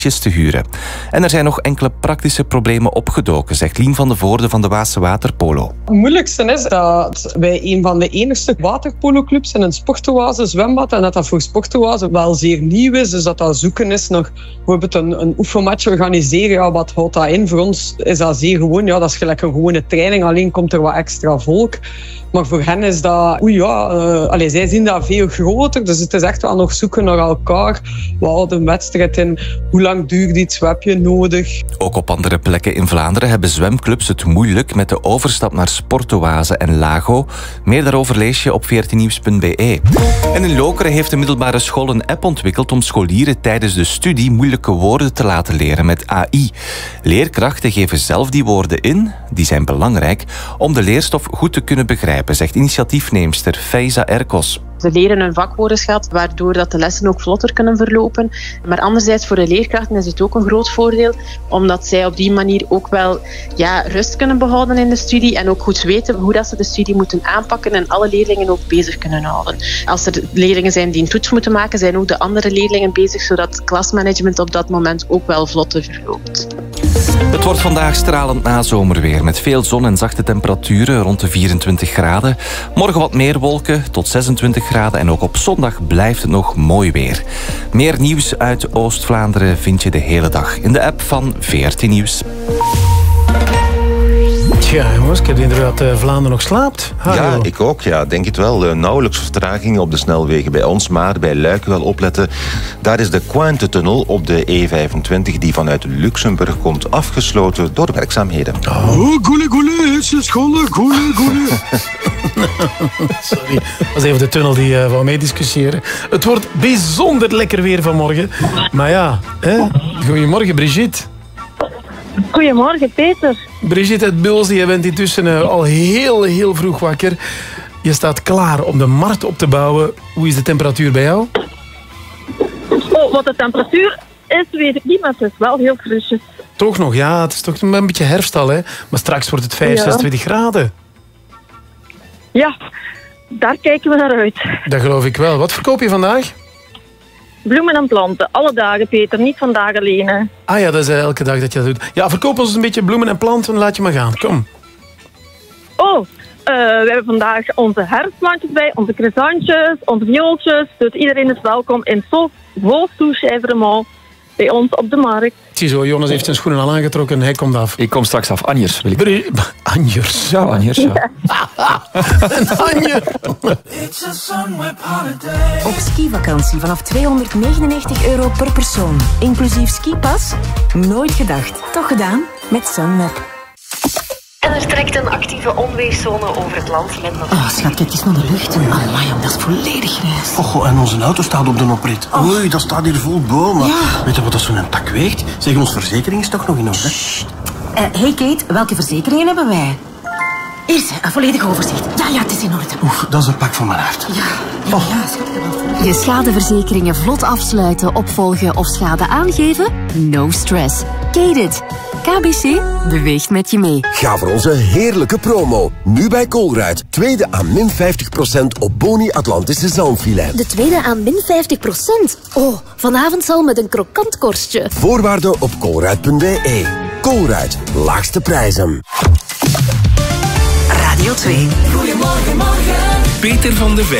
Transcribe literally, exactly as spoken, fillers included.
te huren. En er zijn nog enkele praktische problemen opgedoken, zegt Lien van de Voorde van de Waasse Waterpolo. Het moeilijkste is dat wij een van de enigste waterpoloclubs in een sportoase zwembad en dat dat voor sportoase wel zeer nieuw is. Dus dat dat zoeken is nog bijvoorbeeld een, een oefenmatch organiseren. Ja, wat houdt dat in? Voor ons is dat zeer gewoon. Ja, dat is gelijk een gewone training, alleen komt er wat extra volk. Maar voor hen is dat... Oei ja, uh, allez, zij zien dat veel groter. Dus het is echt wel nog zoeken naar elkaar. Wat houdt een wedstrijd in? Hoe lang duurt iets? Wat heb je nodig? Ook op andere plekken in Vlaanderen hebben zwemclubs het moeilijk met de overstap naar Sportoase en Lago. Meer daarover lees je op veertien nieuws punt b e. En in Lokeren heeft de middelbare school een app ontwikkeld om scholieren tijdens de studie moeilijke woorden te laten leren met A I. Leerkrachten geven zelf die woorden in. Die zijn belangrijk om de leerstof goed te kunnen begrijpen, zegt initiatiefneemster Faiza Erkos. Ze leren hun vakwoordenschat, waardoor dat de lessen ook vlotter kunnen verlopen. Maar anderzijds, voor de leerkrachten is het ook een groot voordeel, omdat zij op die manier ook wel ja, rust kunnen behouden in de studie en ook goed weten hoe dat ze de studie moeten aanpakken en alle leerlingen ook bezig kunnen houden. Als er leerlingen zijn die een toets moeten maken, zijn ook de andere leerlingen bezig, zodat het klasmanagement op dat moment ook wel vlotter verloopt. Het wordt vandaag stralend nazomerweer met veel zon en zachte temperaturen rond de vierentwintig graden. Morgen wat meer wolken tot zesentwintig graden en ook op zondag blijft het nog mooi weer. Meer nieuws uit Oost-Vlaanderen vind je de hele dag in de app van veertien Nieuws. Ja, jongens, ik heb de indruk dat Vlaanderen nog slaapt. Hallo. Ja, ik ook. Ja, denk het wel. Uh, nauwelijks vertragingen op de snelwegen bij ons, maar bij Luik wel opletten. Daar is de Cointe-tunnel op de E vijfentwintig die vanuit Luxemburg komt afgesloten door werkzaamheden. Oh, goele, goele, is je scholen, goele, goele. Sorry, dat was even de tunnel die uh, wou mee discussiëren. Het wordt bijzonder lekker weer vanmorgen. Maar ja, hè? Goedemorgen Brigitte. Goedemorgen, Peter. Brigitte uit Bulse, je bent intussen uh, al heel, heel vroeg wakker. Je staat klaar om de markt op te bouwen. Hoe is de temperatuur bij jou? Oh, wat de temperatuur is, weet ik niet, maar het is wel heel frisjes. Toch nog, ja. Het is toch een beetje herfst al, hè. Maar straks wordt het vijf, zesentwintig graden. Ja, daar kijken we naar uit. Dat geloof ik wel. Wat verkoop je vandaag? Bloemen en planten. Alle dagen, Peter. Niet vandaag alleen. Hè. Ah ja, dat is elke dag dat je dat doet. Ja, verkoop ons een beetje bloemen en planten. Laat je maar gaan. Kom. Oh, uh, we hebben vandaag onze herfstplantjes bij. Onze chrysantjes, onze viooltjes. Dus iedereen is welkom in Vos Touche bij ons op de markt. Ziezo, Jonas heeft zijn schoenen al aangetrokken en hij komt af. Ik kom straks af. Anjers wil ik. Brie... Anjers? Ja, Anjers, ja. Een Anjer. Op skivakantie vanaf tweehonderdnegenennegentig euro per persoon. Inclusief skipas? Nooit gedacht. Toch gedaan? Met Sunweb. En er trekt een actieve onweerszone over het land met nog... Oh, schat, kijk eens naar de lucht. Amai, dat is volledig grijs. Oh, en onze auto staat op de oprit. Oh. Oei, dat staat hier vol bomen. Ja. Weet je wat dat zo'n tak weegt? Zeg, onze verzekering is toch nog in orde? Uh, hey Kate, welke verzekeringen hebben wij? Hier is een volledig overzicht. Ja, ja, het is in orde. Oef, dat is een pak van mijn hart. Ja, ja, oh. ja, schat, ik heb wel. Je schadeverzekeringen vlot afsluiten, opvolgen of schade aangeven? No stress. Kate-it. K B C beweegt met je mee. Ga voor onze heerlijke promo. Nu bij Colruyt. Tweede aan min vijftig procent op Boni Atlantische zalmfilet. De tweede aan min vijftig procent. Oh, vanavond zal met een krokant korstje. Voorwaarden op colruyt punt b e. Colruyt. Laagste prijzen. Radio twee. Goedemorgen, morgen. Peter van de Vijf.